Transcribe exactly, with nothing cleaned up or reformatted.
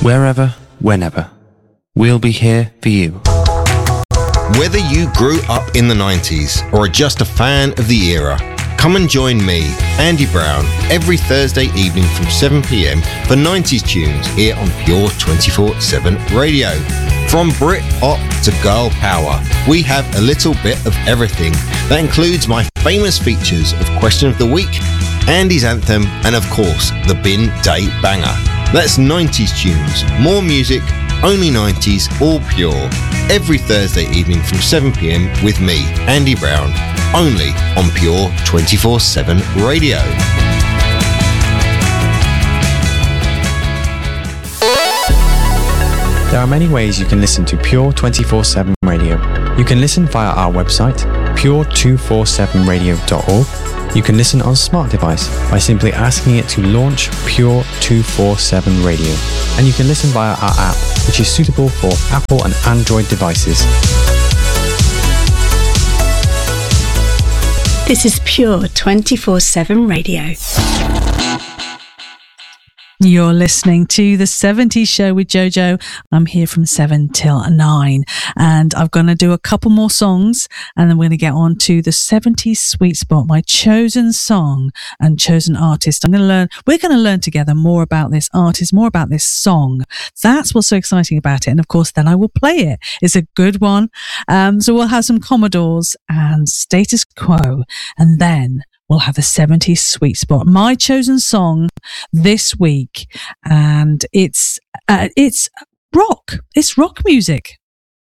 Wherever, whenever, we'll be here for you. Whether you grew up in the nineties or are just a fan of the era, come and join me, Andy Brown, every Thursday evening from seven p m for nineties tunes here on Pure twenty-four seven Radio. From Brit Pop to Girl Power, we have a little bit of everything. That includes my famous features of Question of the Week, Andy's Anthem, and of course, the Bin Day Banger. That's nineties tunes, more music, only nineties, all pure. Every Thursday evening from seven p m with me, Andy Brown, only on Pure twenty-four seven Radio. There are many ways you can listen to Pure twenty-four seven Radio. You can listen via our website, pure two forty-seven radio dot org. You can listen on a smart device by simply asking it to launch Pure two forty-seven Radio. And you can listen via our app, which is suitable for Apple and Android devices. This is Pure twenty-four seven Radio. You're listening to The seventies Show with Jojo. I'm here from seven till nine, and I'm going to do a couple more songs, and then we're going to get on to the seventies Sweet Spot, my chosen song and chosen artist. I'm going to learn, we're going to learn together more about this artist, more about this song. That's what's so exciting about it. And of course, then I will play it. It's a good one. Um, so we'll have some Commodores and Status Quo, and then we'll have the seventies Sweet Spot, my chosen song this week. And it's, uh, it's rock. It's rock music.